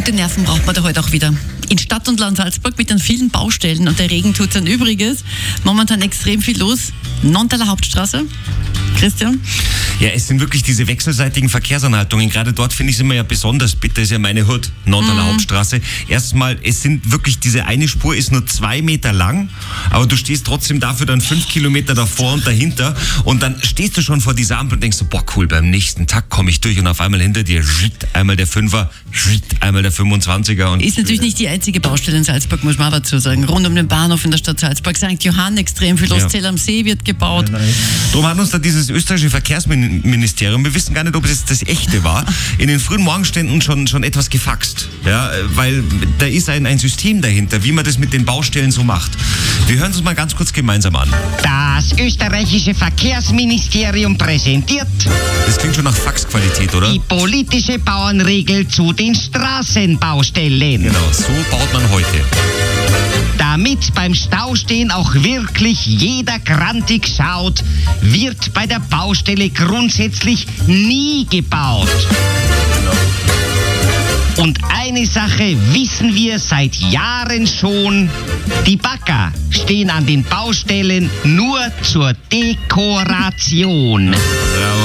gute Nerven braucht man da heute auch wieder. In Stadt und Land Salzburg mit den vielen Baustellen und der Regen tut sein Übriges. Momentan extrem viel los. Nontaler Hauptstraße. Christian? Ja, es sind wirklich diese wechselseitigen Verkehrsanhaltungen. Gerade dort finde ich es immer ja besonders bitter, ist ja meine Hut, Nontaler Hauptstraße. Erstmal, es sind wirklich, diese eine Spur ist nur 2 Meter lang, aber du stehst trotzdem dafür dann 5 Kilometer davor und dahinter und dann stehst du schon vor dieser Ampel und denkst so, boah cool, beim nächsten Takt komme ich durch und auf einmal hinter dir einmal der 5er, einmal der 25er. Und ist natürlich nicht die einzige Baustelle in Salzburg, muss man aber dazu sagen. Rund um den Bahnhof in der Stadt Salzburg, St. Johann, extrem viel los, Zell am See wird gebaut. Darum hat uns da dieses österreichische Verkehrsministerium, wir wissen gar nicht, ob es das echte war, in den frühen Morgenstunden schon etwas gefaxt. Ja, weil da ist ein System dahinter, wie man das mit den Baustellen so macht. Wir hören es uns mal ganz kurz gemeinsam an. Das österreichische Verkehrsministerium präsentiert Das klingt schon nach Faxqualität, oder? die politische Bauernregel zu den Straßenbaustellen. Genau, so baut man heute. Damit beim Staustehen auch wirklich jeder grantig schaut, wird bei der Baustelle grundsätzlich nie gebaut. Und eine Sache wissen wir seit Jahren schon: Die Bagger stehen an den Baustellen nur zur Dekoration. Bravo.